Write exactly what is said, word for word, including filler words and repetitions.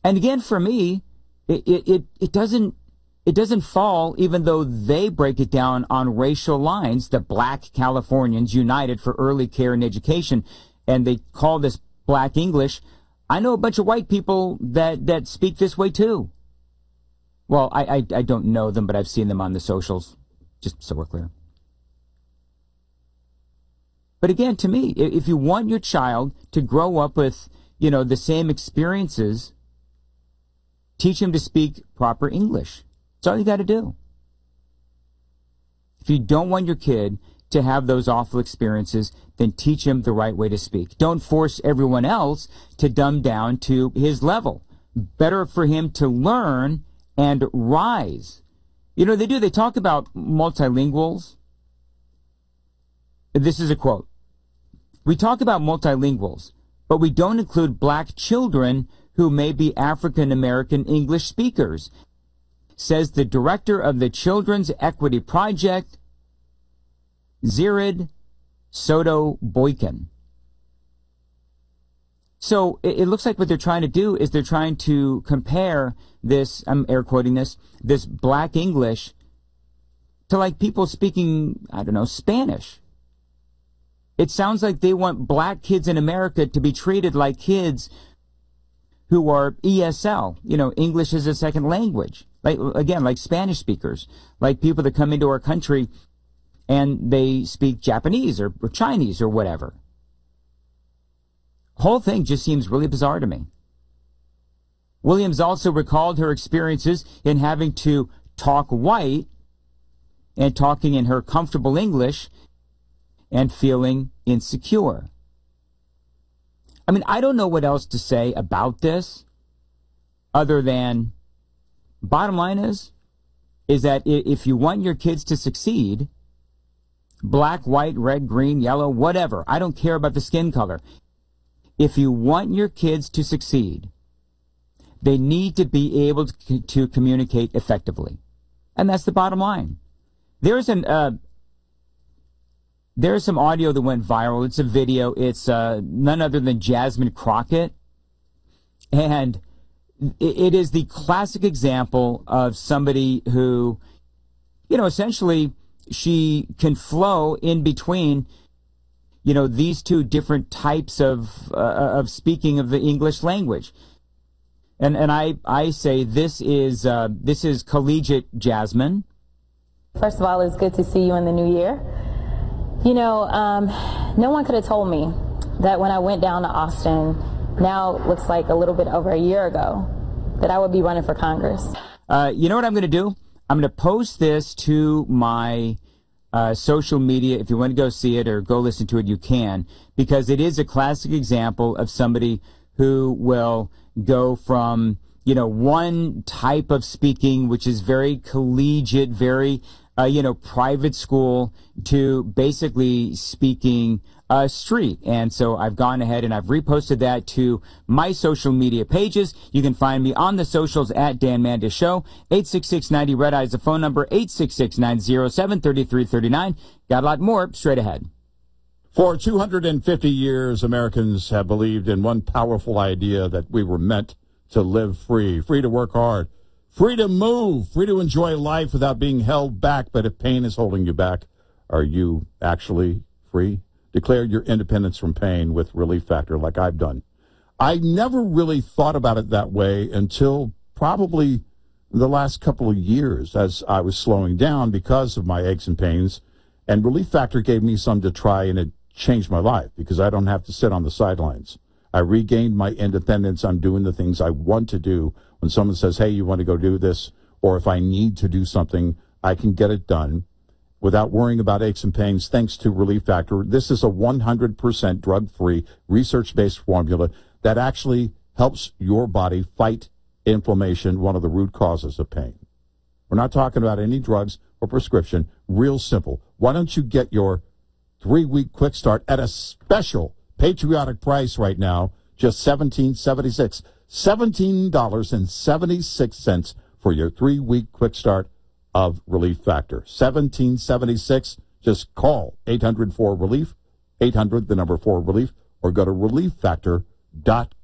And again, for me, it, it, it, it doesn't, it doesn't fall, even though they break it down on racial lines, the Black Californians United for Early Care and Education, and they call this Black English. I know a bunch of white people that, that speak this way too. Well, I, I, I don't know them, but I've seen them on the socials, just so we're clear. But again, to me, if you want your child to grow up with, you know, the same experiences, teach him to speak proper English. That's all you got to do. If you don't want your kid to have those awful experiences, then teach him the right way to speak. Don't force everyone else to dumb down to his level. Better for him to learn and rise. You know, they do, they talk about multilinguals. This is a quote. We talk about multilinguals, but we don't include black children who may be African American English speakers, says the director of the Children's Equity Project, Zirid Soto Boykin. So it, it looks like what they're trying to do is they're trying to compare this, I'm air quoting this, this black English to like people speaking, I don't know, Spanish. It sounds like they want black kids in America to be treated like kids who are E S L, you know, English as a second language. Like, again, like Spanish speakers, like people that come into our country and they speak Japanese or, or Chinese or whatever. Whole thing just seems really bizarre to me. Williams also recalled her experiences in having to talk white and talking in her comfortable English and feeling insecure. I mean, I don't know what else to say about this other than bottom line is, is that if you want your kids to succeed, black, white, red, green, yellow, whatever, I don't care about the skin color. If you want your kids to succeed, they need to be able to, to communicate effectively. And that's the bottom line. There's an, uh, there's some audio that went viral. It's a video. It's, uh, none other than Jasmine Crockett. And it is the classic example of somebody who, you know, essentially she can flow in between, you know, these two different types of, uh, of speaking of the English language. And, and I, I say this is, uh, this is collegiate Jasmine. First of all, it's good to see you in the new year. You know, um, no one could have told me that when I went down to Austin, now it looks like a little bit over a year ago, that I would be running for Congress. Uh, you know what I'm going to do? I'm going to post this to my uh, social media. If you want to go see it or go listen to it, you can, because it is a classic example of somebody who will go from, you know, one type of speaking, which is very collegiate, very, uh, you know, private school, to basically speaking uh, street. And so I've gone ahead and I've reposted that to my social media pages. You can find me on the socials at Dan Mandis Show. eight six six, ninety, red eye is the phone number, eight six six, nine zero seven, three three three nine. Got a lot more straight ahead. For two hundred fifty years, Americans have believed in one powerful idea, that we were meant to live free, free to work hard, free to move, free to enjoy life without being held back. But if pain is holding you back, are you actually free? Declare your independence from pain with Relief Factor, like I've done. I never really thought about it that way until probably the last couple of years, as I was slowing down because of my aches and pains. And Relief Factor gave me some to try, and it changed my life because I don't have to sit on the sidelines. I regained my independence. I'm doing the things I want to do. When someone says, hey, you want to go do this, or if I need to do something, I can get it done without worrying about aches and pains, thanks to Relief Factor. This is a one hundred percent drug-free, research-based formula that actually helps your body fight inflammation, one of the root causes of pain. We're not talking about any drugs or prescription. Real simple. Why don't you get your three-week quick start at a special patriotic price right now, just seventeen dollars and seventy-six cents. seventeen dollars and seventy-six cents for your three-week quick start of Relief Factor. seventeen dollars and seventy-six cents. Just call eight hundred four relief, eight hundred, the number four relief, or go to relief factor dot com.